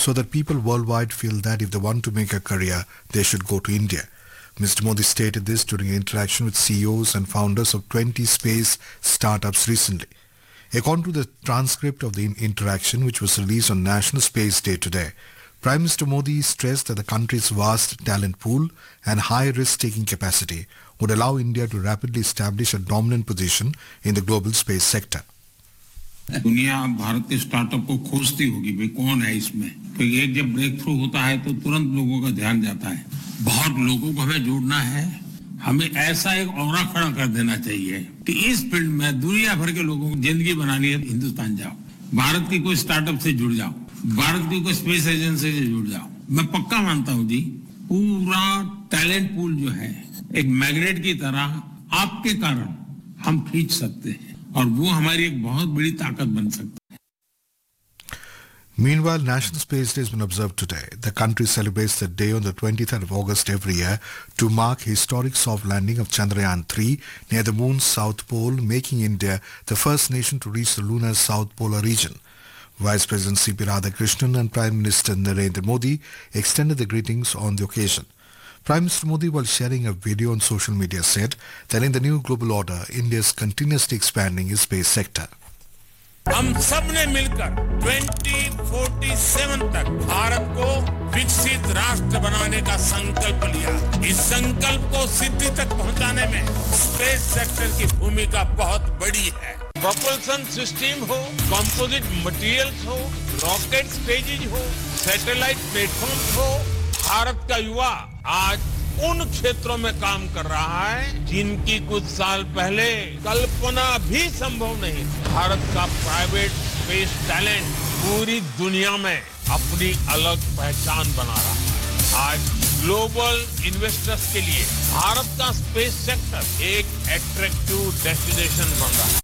so that people worldwide feel that if they want to make a career, they should go to India. Mr. Modi stated this during an interaction with CEOs and founders of 20 space startups recently. According to the transcript of the interaction, which was released on National Space Day today, Prime Minister Modi stressed that the country's vast talent pool and high risk-taking capacity would allow India to rapidly establish a dominant position in the global space sector. दुनिया भारत के startup को खोजती होगी भाई कौन है इसमें तो एक जब ब्रेक थ्रू होता है तो तुरंत लोगों का ध्यान जाता है बहुत लोगों को हमें जोड़ना है हमें ऐसा एक ऑरा खड़ा कर देना चाहिए कि इस फील्ड में दुनिया भर के लोगों को जिंदगी बनानी है हिंदुस्तान जाओ भारत की कोई स्टार्टअप से जुड़ जाओ भारत की कोई स्पेस एजेंसी से जुड़ जाओ मैं पक्का मानता हूं जी पूरा टैलेंट पूल जो है एक मैग्नेट की तरह आपके कारण हम खींच सकते हैं और वो हमारी एक बहुत बड़ी ताकत बन सकती है. Meanwhile, National Space Day has been observed today. The country celebrates the day on the 23rd of August every year to mark historic soft landing of Chandrayaan-3 near the moon's south pole, making India the first nation to reach the lunar south polar region. Vice President C.P. Radhakrishnan and Prime Minister Narendra Modi extended the greetings on the occasion. Prime Minister Modi, while sharing a video on social media, said that in the new global order, India is continuously expanding its space sector. हम सब ने मिलकर 2047 तक भारत को विकसित राष्ट्र बनाने का संकल्प लिया. इस संकल्प को सिद्धि तक पहुंचाने में स्पेस सेक्टर की भूमिका बहुत बड़ी है. प्रोपल्शन सिस्टम हो, कंपोजिट मटेरियल्स हो, रॉकेट स्टेजेज हो, सैटेलाइट प्लेटफॉर्म्स हो, भारत का युवा आज उन क्षेत्रों में काम कर रहा है जिनकी कुछ साल पहले कल्पना भी संभव नहीं. भारत का प्राइवेट स्पेस टैलेंट पूरी दुनिया में अपनी अलग पहचान बना रहा है. आज ग्लोबल इन्वेस्टर्स के लिए भारत का स्पेस सेक्टर एक अट्रैक्टिव डेस्टिनेशन बन रहा है.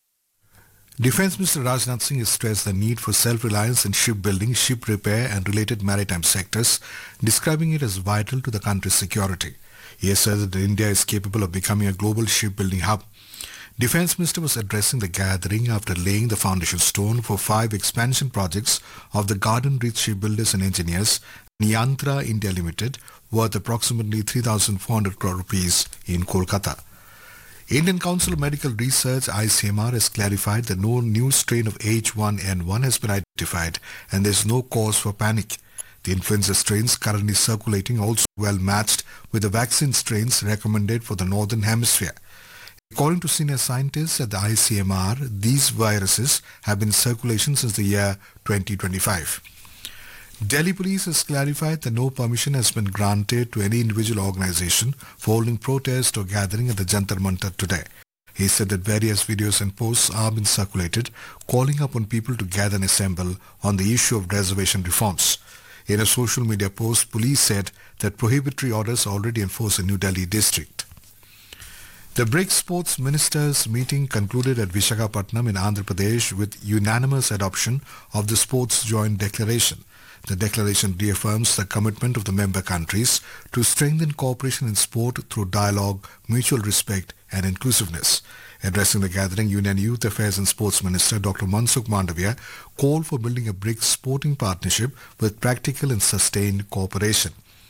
Defence Minister Rajnath Singh has stressed the need for self-reliance in shipbuilding, ship repair and related maritime sectors, describing it as vital to the country's security. He has said that India is capable of becoming a global shipbuilding hub. Defence Minister was addressing the gathering after laying the foundation stone for 5 expansion projects of the Garden Reach Shipbuilders and Engineers, Yantra India Limited, worth approximately 3,400 crore rupees in Kolkata. Indian Council of Medical Research ICMR has clarified that no new strain of H1N1 has been identified and there is no cause for panic. The influenza strains currently circulating are also well matched with the vaccine strains recommended for the Northern Hemisphere. According to senior scientists at the ICMR, these viruses have been in circulation since the year 2025. Delhi Police has clarified that no permission has been granted to any individual organization for holding protest or gathering at the Jantar Mantar today. He said that various videos and posts are being circulated calling upon people to gather and assemble on the issue of reservation reforms. In a social media post, police said that prohibitory orders are already enforced in New Delhi district. The BRICS Sports Ministers meeting concluded at Visakhapatnam in Andhra Pradesh with unanimous adoption of the Sports Joint Declaration. The declaration reaffirms the commitment of the member countries to strengthen cooperation in sport through dialogue, mutual respect and inclusiveness. Addressing the gathering, Union Youth Affairs and Sports Minister Dr. Mansukh Mandavia called for building a BRICS sporting partnership with practical and sustained cooperation.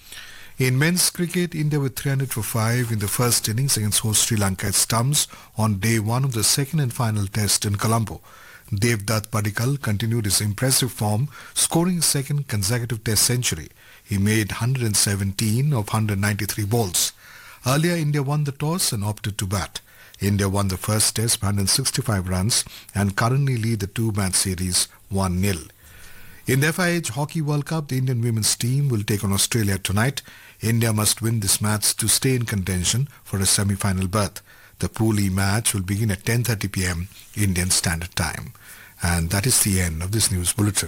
In men's cricket, India with 300 for 5 in the first innings against host Sri Lanka at stumps on day 1 of the second and final test in Colombo. Devdutt Padikkal continued his impressive form, scoring his second consecutive test century. He made 117 of 193 balls. Earlier, India won the toss and opted to bat. India won the first test by 165 runs and currently lead the two-match series 1-0. In the FIH Hockey World Cup, the Indian women's team will take on Australia tonight. India must win this match to stay in contention for a semi-final berth. The Pool E match will begin at 10:30 p.m. Indian Standard Time. And that is the end of this news bulletin.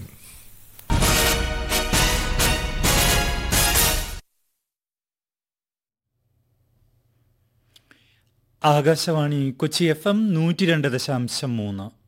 Akashvani Kochi FM 102.3